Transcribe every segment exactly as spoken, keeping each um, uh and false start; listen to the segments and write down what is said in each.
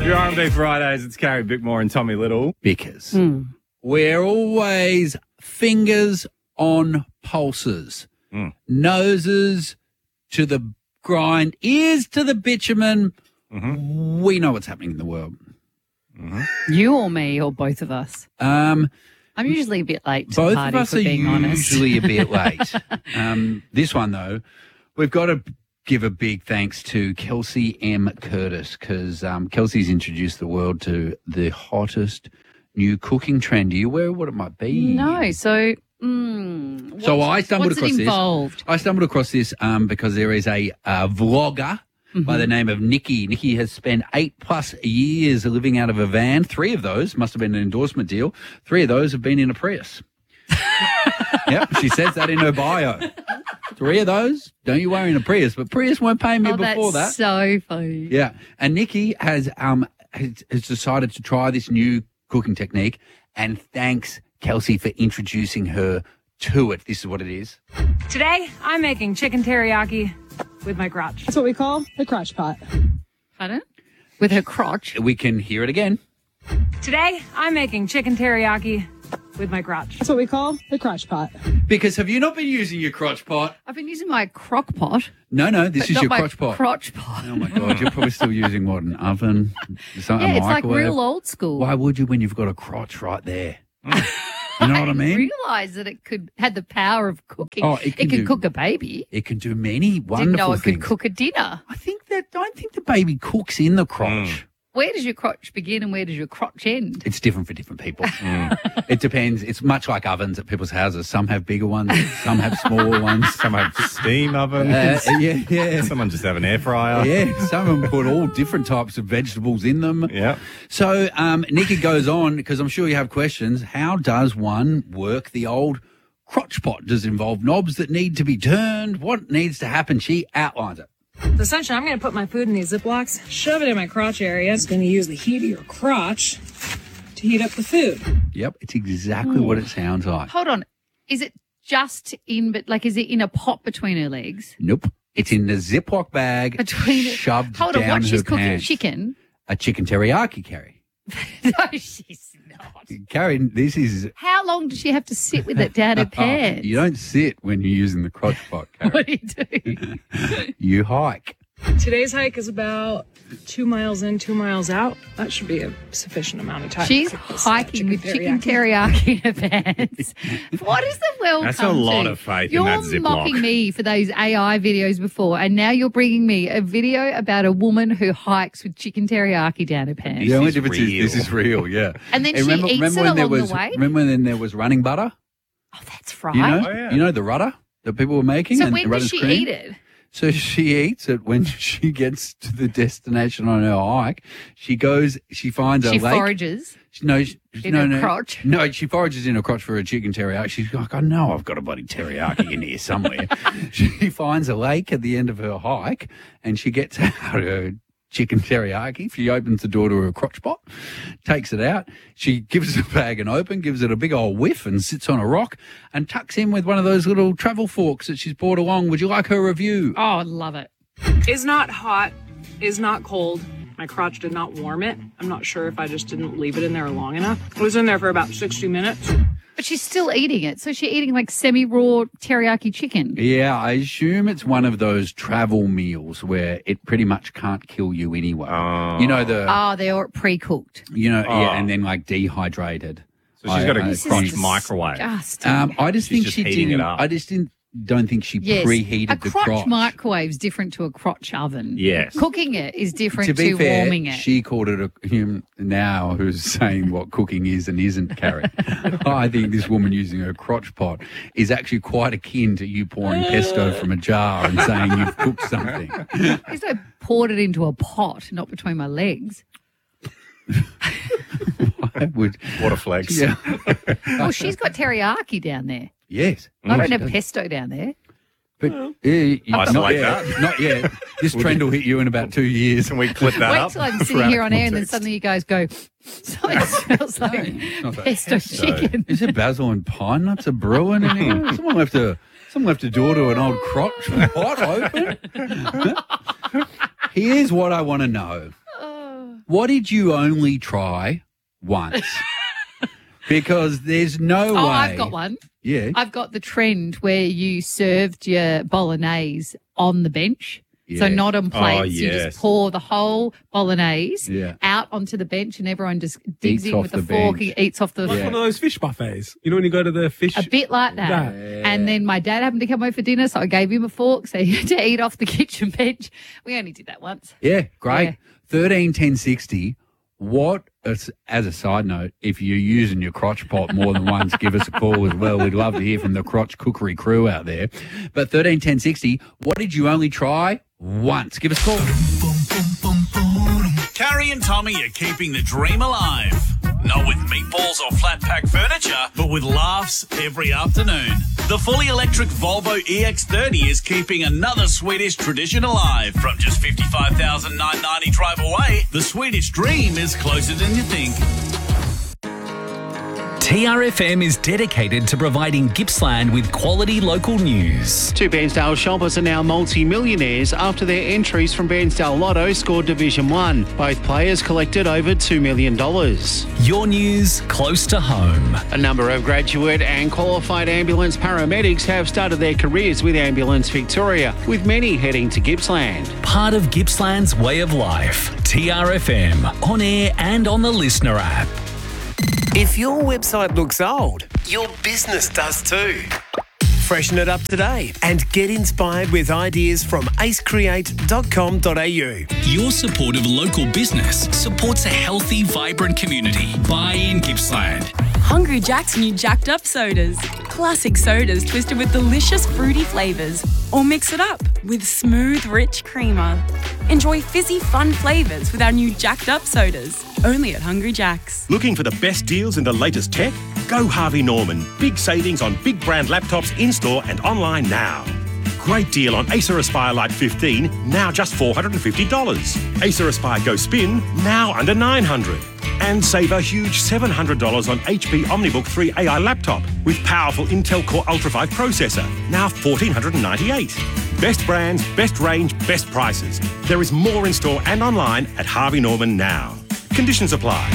Your R and B Fridays, it's Carrie Bickmore and Tommy Little. Because Mm. we're always fingers on pulses, Mm. noses to the grind, ears to the bitumen. Mm-hmm. We know what's happening in the world. You or me or both of us? Um, I'm usually a bit late to both the party, of us for are being honest. usually a bit late. um, this one, though, we've got to give a big thanks to Kelsey M. Curtis because um, Kelsey's introduced the world to the hottest new cooking trend. Are you aware of what it might be? No, so... Mm, So what's- I stumbled what's across it this. involved? I stumbled across this um, because there is a uh, vlogger by the name of Nikki. Nikki has spent eight plus years living out of a van. Three of those must have been an endorsement deal. Three of those have been in a Prius. Yep, she says that in her bio. Three of those, don't you worry, in a Prius. But Prius weren't paying me Oh, before that's that. so funny. Yeah, and Nikki has um has, has decided to try this new cooking technique, and thanks Kelsey for introducing her to it. This is what it is. Today, I'm making chicken teriyaki with my crotch. That's what we call the crotch pot. Pardon? With her crotch. We can hear it again. Today, I'm making chicken teriyaki with my crotch. That's what we call the crotch pot. Because have you not been using your crotch pot? I've been using my crock pot. No, no, this but is not your my crotch pot. crotch pot. Oh my God, you're probably still using what, an oven? Some, Yeah, a it's like microwave? real old school. Why would you when you've got a crotch right there? You know what I mean? Realised that it could had the power of cooking. Oh, it it can could do- cook a baby. It can do many Didn't wonderful know it things. could cook a dinner. I think that I don't think the baby cooks in the crotch. Where does your crotch begin and where does your crotch end? It's different for different people. It depends. It's much like ovens at people's houses. Some have bigger ones, some have smaller ones. Some have steam ovens. Uh, yeah, yeah. Someone just have an air fryer. Yeah, some of them put all different types of vegetables in them. Yeah. So um, Nikki goes on, because I'm sure you have questions. How does one work the old crotch pot? Does it involve knobs that need to be turned? What needs to happen? She outlines it. The sunshine, I'm going to put my food in these Ziplocs, shove it in my crotch area. It's going to use the heat of your crotch to heat up the food. Yep, it's exactly what it sounds like. Hold on. Is it just in, but like, is it in a pot between her legs? Nope. It's in the Ziploc bag, Between shoved Hold down on, what? her She's cooking pants. chicken. A chicken teriyaki, Carrie. No, she's not. Carrie, this is... How long does she have to sit with it down her pants? You don't sit when you're using the crotch pot, Carrie. What do you do? You hike. Today's hike is about two miles in, two miles out. That should be a sufficient amount of time. She's to cook this, uh, hiking with chicken teriyaki in her pants. What is the world That's a come lot to? of faith in You're that Ziploc. mocking me for those A I videos before, and now you're bringing me a video about a woman who hikes with chicken teriyaki down her pants. The only is difference is this real. is real, yeah. And then Hey, she remember, eats remember it when there along was, the way? Remember when there was running butter? Oh, that's right. You know, Oh, yeah. you know the rudder that people were making. So and when does Rudder's she cream? eat it? So she eats it when she gets to the destination on her hike. She goes, she finds She a lake. forages. She, no, she, in no, her no, crotch? No, she forages in her crotch for a chicken teriyaki. She's like, I know I've got a bloody teriyaki in here somewhere. She finds a lake at the end of her hike and she gets out her chicken teriyaki. She opens the door to her crotch pot, takes it out. She gives the bag an open, gives it a big old whiff and sits on a rock and tucks in with one of those little travel forks that she's brought along. Would you like her review? Oh, I love it. Is not hot, is not cold. My crotch did not warm it. I'm not sure if I just didn't leave it in there long enough. It was in there for about sixty minutes. But she's still eating it. So she's eating like semi-raw teriyaki chicken. Yeah, I assume it's one of those travel meals where it pretty much can't kill you anyway. Oh. You know the, Oh, they're all pre-cooked. you know, Oh. yeah, and then like dehydrated. So she's got a I- I This is crotch just microwave. disgusting. Um, I just She's think just she heating didn't. it up. I just didn't. Don't think she Yes, preheated a the crotch, crotch. microwave's different to a crotch oven. Yes. Cooking it is different To to, be fair, warming it. she called it a him now who's saying what cooking is and isn't, Carrie. I think this woman using her crotch pot is actually quite akin to you pouring pesto from a jar and saying you've cooked something. At least I poured it into a pot, not between my legs. I would. What a flex. Yeah. Well, she's got teriyaki down there. Yes. I don't have pesto down there. But uh, you- not Isolate yet. that. Not yet. This trend will hit you in about two years. Can we clip that Wait up? till I'm for sitting our here on air and then context? suddenly you guys go, something smells like not that pesto chicken. Is it basil and pine nuts are brewing in here? Someone left a someone left a door to an old crotch pot open. Here's what I want to know. What did you only try once? Because there's no Oh, way. I've got one. Yeah. I've got the trend where you served your bolognese on the bench. So Yeah. not on plates. Oh, You yes. just pour the whole bolognese Yeah. out onto the bench and everyone just digs Eats in off with the, the fork bench. and eats off the Like one of those fish buffets. You know when you go to the fish. A bit like that. Yeah. And then my dad happened to come over for dinner, so I gave him a fork so he had to eat off the kitchen bench. We only did that once. Yeah, great. Yeah. Thirteen ten sixty. What, as, as a side note, if you're using your crotch pot more than once, give us a call as well. We'd love to hear from the crotch cookery crew out there. But thirteen ten sixty, what did you only try once? Give us a call. Carrie and Tommy are keeping the dream alive. Not with meatballs or flat pack furniture, but with laughs every afternoon. The fully electric Volvo E X thirty is keeping another Swedish tradition alive. From just fifty-five thousand nine hundred ninety drive away, the Swedish dream is closer than you think. T R F M is dedicated to providing Gippsland with quality local news. Two Bairnsdale shoppers are now multi-millionaires after their entries from Bairnsdale Lotto scored Division one. Both players collected over two million dollars. Your news close to home. A number of graduate and qualified ambulance paramedics have started their careers with Ambulance Victoria, with many heading to Gippsland. Part of Gippsland's way of life. T R F M, on air and on the Listener app. If your website looks old, your business does too. Freshen it up today and get inspired with ideas from ace create dot com dot a u. Your support of local business supports a healthy, vibrant community. Buy in Gippsland. Hungry Jack's new jacked up sodas. Classic sodas twisted with delicious fruity flavours. Or mix it up with smooth, rich creamer. Enjoy fizzy, fun flavours with our new jacked up sodas. Only at Hungry Jack's. Looking for the best deals in the latest tech? Go Harvey Norman. Big savings on big brand laptops in-store and online now. Great deal on Acer Aspire Lite fifteen, now just four hundred fifty dollars. Acer Aspire Go Spin, now under nine hundred dollars. And save a huge seven hundred dollars on H P OmniBook three A I laptop with powerful Intel Core Ultra five processor, now one thousand four hundred ninety-eight dollars. Best brands, best range, best prices. There is more in store and online at Harvey Norman now. Conditions apply.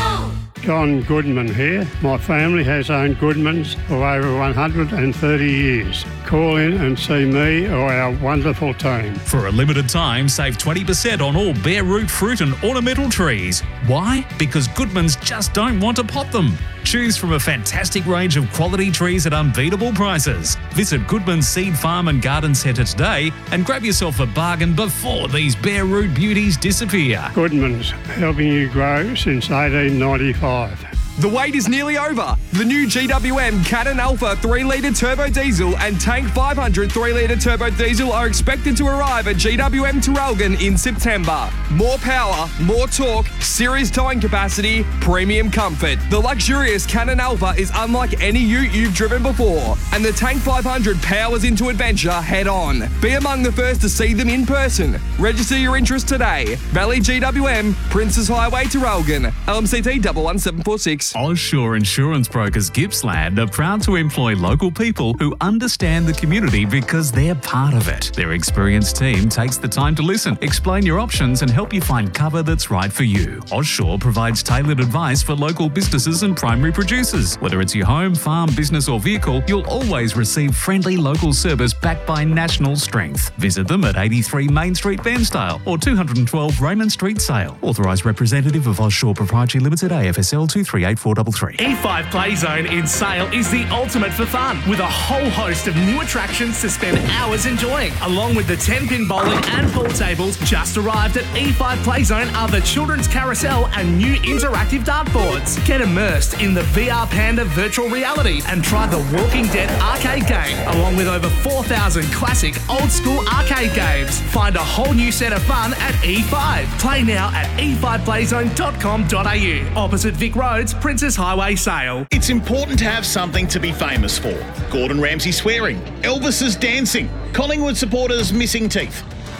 John Goodman here. My family has owned Goodmans for over one hundred thirty years. Call in and see me or our wonderful team. For a limited time, save twenty percent on all bare root fruit and ornamental trees. Why? Because Goodmans just don't want to pot them. Choose from a fantastic range of quality trees at unbeatable prices. Visit Goodman's Seed Farm and Garden Centre today and grab yourself a bargain before these bare root beauties disappear. Goodmans, helping you grow since eighteen ninety-five. The wait is nearly over. The new G W M Cannon Alpha three litre turbo diesel and Tank five hundred three litre turbo diesel are expected to arrive at G W M Traralgon in September. More power, more torque, serious towing capacity, premium comfort. The luxurious Cannon Alpha is unlike any ute you've driven before, and the Tank five hundred powers into adventure head on. Be among the first to see them in person. Register your interest today. Valley G W M, Princes Highway Traralgon, L M C T one one seven four six. Ozsure Insurance Brokers Gippsland are proud to employ local people who understand the community because they're part of it. Their experienced team takes the time to listen, explain your options and help you find cover that's right for you. Ozsure provides tailored advice for local businesses and primary producers. Whether it's your home, farm, business or vehicle, you'll always receive friendly local service backed by national strength. Visit them at eighty-three Main Street, Bairnsdale or two twelve Raymond Street, Sale. Authorised representative of Ozsure Proprietary Limited, A F S L two three eight four three three. E five Play Zone in Sale is the ultimate for fun, with a whole host of new attractions to spend hours enjoying. Along with the ten-pin bowling and pool tables, just arrived at E five Play Zone are the children's carousel and new interactive dartboards. Get immersed in the V R Panda virtual reality and try the Walking Dead arcade game, along with over four thousand classic old-school arcade games. Find a whole new set of fun at E five. Play now at e five play zone dot com dot a u, opposite Vic Roads, Princess Highway, Sale. It's important to have something to be famous for. Gordon Ramsay swearing, Elvis's dancing, Collingwood supporters missing teeth.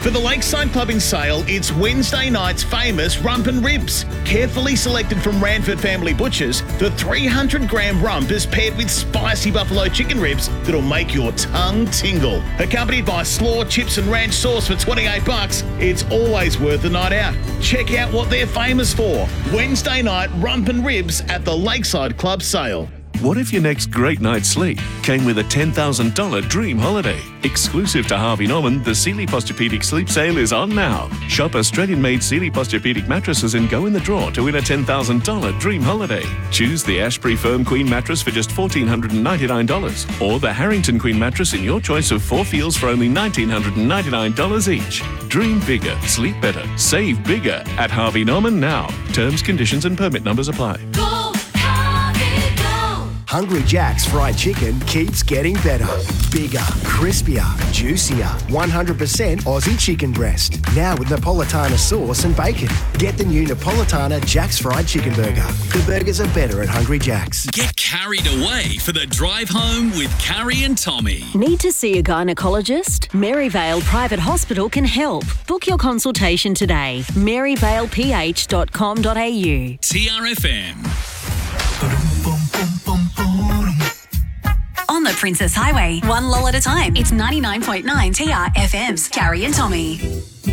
For the Lakeside Club in Sale, it's Wednesday night's famous rump and ribs. Carefully selected from Ranford Family Butchers, the three hundred gram rump is paired with spicy buffalo chicken ribs that'll make your tongue tingle. Accompanied by slaw, chips and ranch sauce for twenty-eight bucks, it's always worth a night out. Check out what they're famous for. Wednesday night rump and ribs at the Lakeside Club Sale. What if your next great night's sleep came with a ten thousand dollars dream holiday? Exclusive to Harvey Norman, the Sealy Posturepedic Sleep Sale is on now. Shop Australian-made Sealy Posturepedic mattresses and go in the draw to win a ten thousand dollars dream holiday. Choose the Ashbury Firm Queen mattress for just one thousand four hundred ninety-nine dollars or the Harrington Queen mattress in your choice of four feels for only one thousand nine hundred ninety-nine dollars each. Dream bigger, sleep better, save bigger at Harvey Norman now. Terms, conditions and permit numbers apply. Hungry Jack's fried chicken keeps getting better. Bigger, crispier, juicier. one hundred percent Aussie chicken breast. Now with Napolitana sauce and bacon. Get the new Napolitana Jack's fried chicken burger. The burgers are better at Hungry Jack's. Get carried away for the drive home with Carrie and Tommy. Need to see a gynecologist? Maryvale Private Hospital can help. Book your consultation today. maryvale p h dot com dot a u. T R F M. On the Princess Highway, one lull at a time. It's ninety-nine point nine T R F M's Carrie and Tommy.